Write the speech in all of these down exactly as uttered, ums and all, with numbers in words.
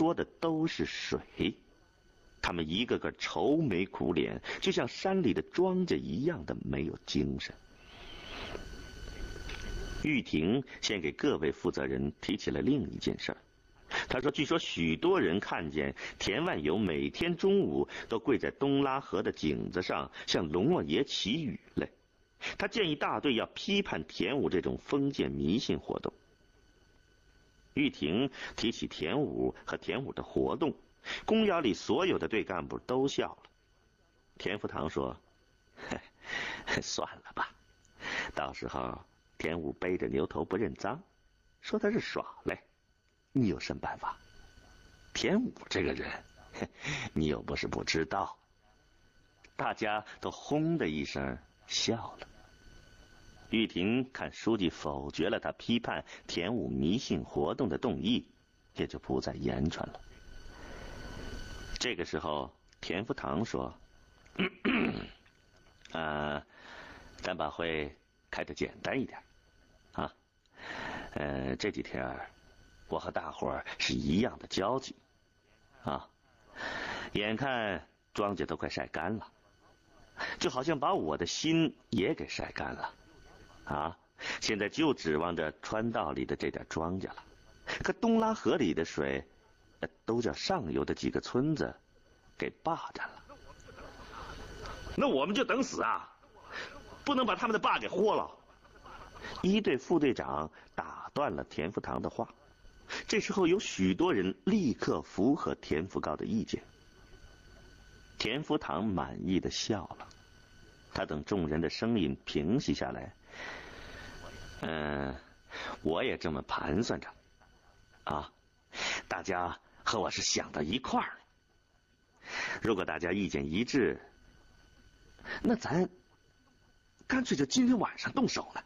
说的都是水。他们一个个愁眉苦脸，就像山里的庄稼一样的没有精神。玉婷先给各位负责人提起了另一件事儿。他说，据说许多人看见田万有每天中午都跪在东拉河的井子上向龙王爷祈雨来。他建议大队要批判田武这种封建迷信活动。玉婷提起田武和田武的活动，公窑里所有的队干部都笑了。田福堂说，算了吧，到时候田武背着牛头不认脏，说他是耍赖，你有什么办法？田武这个人，你又不是不知道。大家都轰的一声笑了。玉婷看书记否决了他批判田武迷信活动的动议，也就不再言传了。这个时候田福堂说，呃，咱把会开得简单一点啊。呃，这几天我和大伙儿是一样的焦急啊，眼看庄稼都快晒干了，就好像把我的心也给晒干了啊！现在就指望着川道里的这点庄稼了，可东拉河里的水，呃、都叫上游的几个村子给霸占了。那我们就等死啊！不能把他们的坝给豁了。一队副队长打断了田福堂的话。这时候有许多人立刻符合田福高的意见。田福堂满意的笑了，他等众人的声音平息下来，嗯、呃，我也这么盘算着啊，大家和我是想到一块儿。如果大家意见一致，那咱干脆就今天晚上动手了。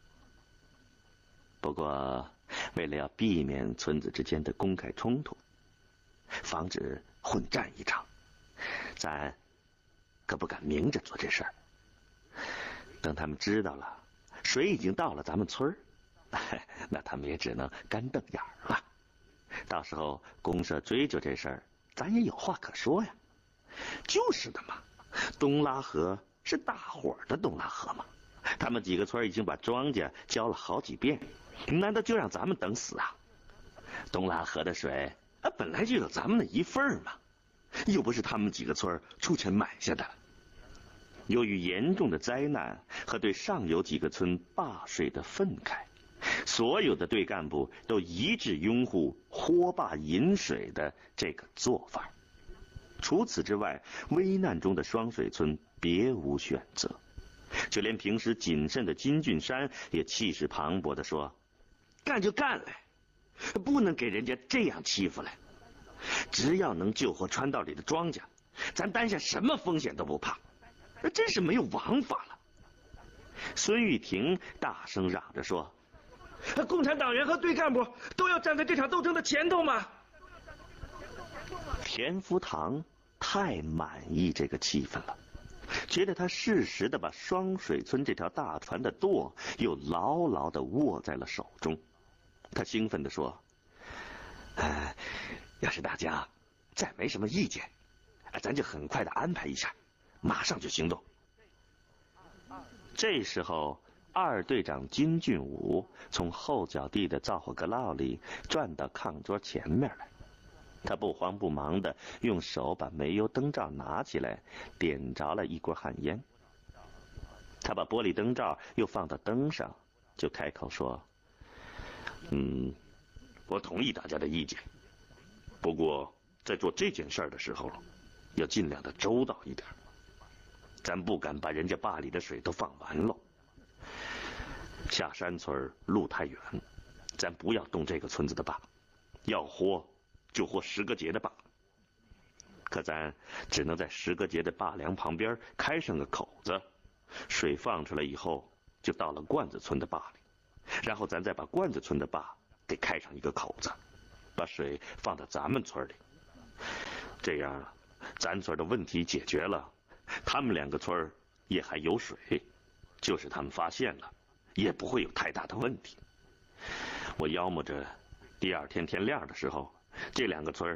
不过为了要避免村子之间的公开冲突，防止混战一场，咱可不敢明着做这事儿。等他们知道了水已经到了咱们村儿，那他们也只能干瞪眼了。到时候公社追究这事儿，咱也有话可说呀。就是的嘛，东拉河是大伙儿的东拉河嘛，他们几个村已经把庄稼浇了好几遍，难道就让咱们等死啊？东拉河的水啊，本来就有咱们的一份嘛，又不是他们几个村出钱买下的。由于严重的灾难和对上游几个村罢税的愤慨，所有的队干部都一致拥护豁坝引水的这个做法。除此之外，危难中的双水村别无选择。就连平时谨慎的金俊山也气势磅礴地说，干就干来，不能给人家这样欺负来。只要能救活川道里的庄稼，咱担下什么风险都不怕，真是没有王法了。孙玉婷大声嚷着说，共产党员和队干部都要站在这场斗争的前头吗？田福堂太满意这个气氛了，觉得他适时的把双水村这条大船的舵又牢牢的握在了手中。他兴奋地说，呃，要是大家再没什么意见，咱就很快的安排一下，马上就行动。这时候二队长金俊武从后脚地的灶火阁烙里转到炕桌前面来，他不慌不忙的用手把煤油灯罩拿起来，点着了一锅旱烟。他把玻璃灯罩又放到灯上，就开口说，嗯，我同意大家的意见，不过在做这件事的时候要尽量的周到一点，咱不敢把人家坝里的水都放完了。下山村路太远，咱不要动这个村子的坝，要豁就豁石阁节的坝，可咱只能在石阁节的坝梁旁边开上个口子，水放出来以后就到了罐子村的坝里，然后咱再把罐子村的坝给开上一个口子，把水放到咱们村里。这样咱村的问题解决了，他们两个村也还有水，就是他们发现了也不会有太大的问题。我要么着第二天天亮的时候，这两个村